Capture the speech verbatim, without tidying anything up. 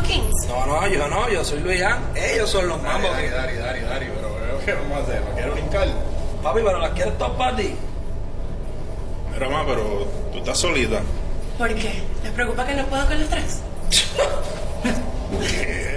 Kings? No, no, yo no, yo soy Luis Jan. Ellos son los Dari, mambos. Dari, Dari, Dari, Dari, pero ¿qué vamos a hacer? ¿No quiero brincar? Papi, pero las quieres todas para ti. Mira, ma, pero tú estás solita. ¿Por qué? ¿Les preocupa que no puedo con los tres? ¿Qué?